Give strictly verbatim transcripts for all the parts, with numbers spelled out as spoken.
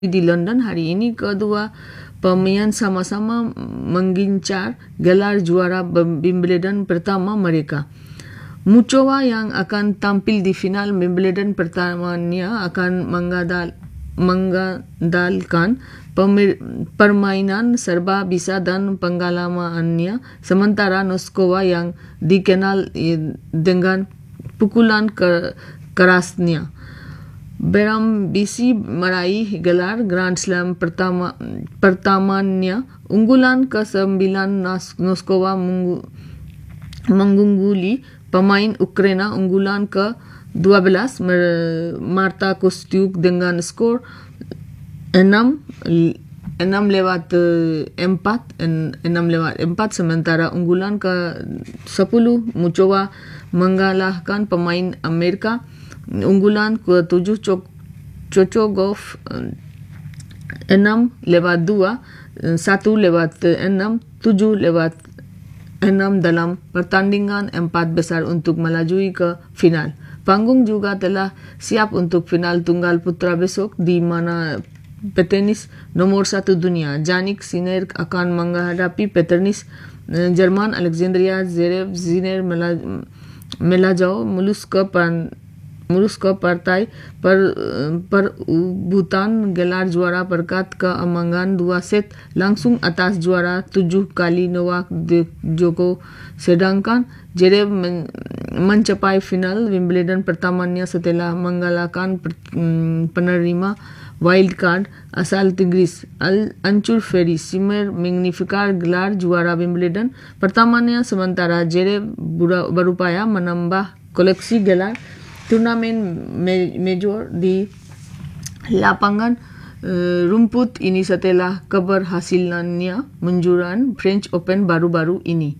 di London hari ini. Kedua pemain sama-sama mengincar gelar juara Wimbledon pertama mereka. Muchova yang akan tampil di final Wimbledon pertamanya akan mengandal, mengandalkan permainan serba bisa dan pengalamannya, sementara Noskova yang dikenal dengan pukulan kerasnya berambisi meraih gelar Grand Slam pertama pertamanya. Unggulan ke sembilan Noskova mengungguli pemain Ukraina unggulan ke dua belas Marta Kostyuk dengan skor enam lewat empat, enam lewat empat, sementara unggulan ke sepuluh Muchova mengalahkan pemain Amerika unggulan ke tujuh Chochogov enam lewat dua, satu lewat enam, tujuh lewat enam dalam pertandingan empat besar untuk melaju ke final. Panggung juga telah siap untuk final tunggal putra besok, di mana petenis nomor satu dunia Jannik Sinner akan menghadapi petenis Jerman Alexandria Zverev. Sinner melajau mulus ke pan mulus ke partai per, perebutan gelar juara berkat kemenangan dua set langsung atas juara tujuh kali Novak Djokovic, sedangkan Zverev men, mencapai final Wimbledon pertamanya setelah mengalahkan penerima wildcard asal Inggris Arthur Furry. Sinner mengikat gelar juara Wimbledon pertamanya, sementara Zverev berupaya menambah koleksi gelar turnamen major di lapangan uh, rumput ini setelah keberhasilannya menjuarai French Open baru-baru ini.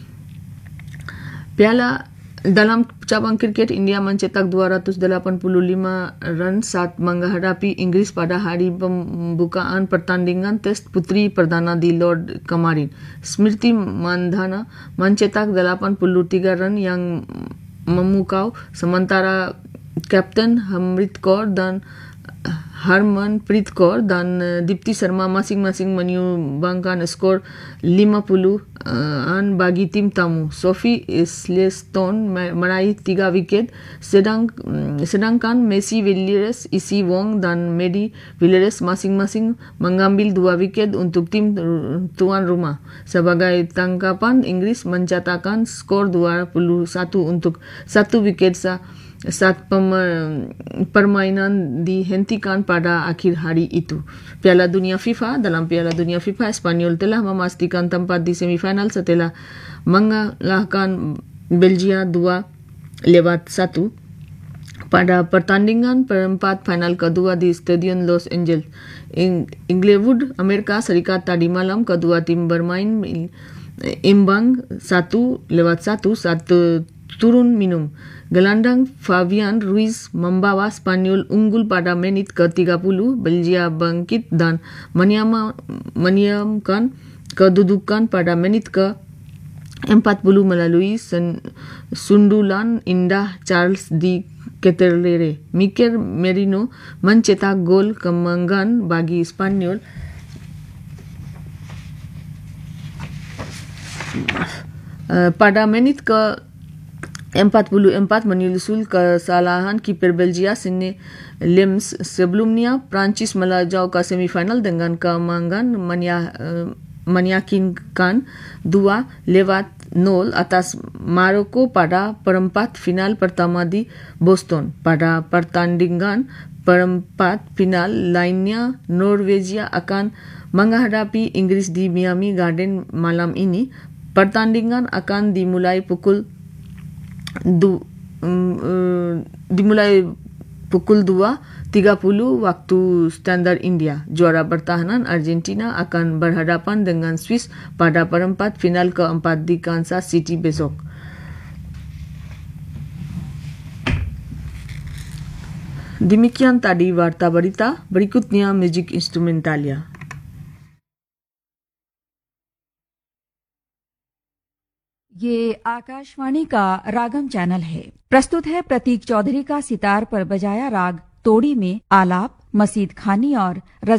Piala dalam cabang kriket, India mencetak dua ratus delapan puluh lima run saat menghadapi Inggris pada hari pembukaan pertandingan Test Putri Perdana di Lord kemarin. Smriti Mandhana mencetak delapan puluh tiga run yang memukau, sementara Kapten Harmanpreet Kaur dan Harmanpreet Kaur dan Dipti Sharma masing-masing menyumbangkan skor lima puluh an bagi tim tamu. Sophie Slestone meraih tiga wiket, sedang, sedangkan Messi Villiers, Isi Wong dan Medi Villiers masing-masing mengambil dua wiket untuk tim tuan rumah. Sebagai tangkapan, Inggris mencatatkan skor dua puluh satu untuk satu wiket sah saat permainan dihentikan pada akhir hari itu. Piala Dunia FIFA Dalam Piala Dunia FIFA, Espanyol telah memastikan tempat di semifinal setelah mengalahkan Belgia dua lewat satu pada pertandingan perempat final kedua di Stadion Los Angeles, Inglewood, Amerika Serikat tadi malam. Kedua tim bermain imbang satu lewat satu saat turun minum. Gelandang Fabian Ruiz membawa Spanyol unggul pada menit ke tiga puluh. Belgia bangkit dan menyiamkan kedudukan pada menit ke empat puluh melalui sundulan indah Charles Di Ketelaere. Mikel Merino mencetak gol kemenangan bagi Spanyol uh, pada menit ke empat puluh empat menyusul kesalahan kiper Belgia Senne Lems. Sebelumnya, Prancis melaju ke semifinal dengan kemenangan meyakinkan dua lewat nol atas Maroko pada perempat final pertama di Boston. Pada pertandingan perempat final lainnya, Norwegia akan menghadapi Inggris di Miami Garden malam ini. Pertandingan akan dimulai pukul Du, um, uh, dimulai pukul dua tiga puluh waktu standar India. Juara bertahanan Argentina akan berhadapan dengan Swiss pada perempat final keempat di Kansas City besok. Demikian tadi warta berita, berikutnya musik instrumentalia. ये आकाशवाणी का रागम चैनल है। प्रस्तुत है प्रतीक चौधरी का सितार पर बजाया राग तोड़ी में आलाप, मसीद खानी और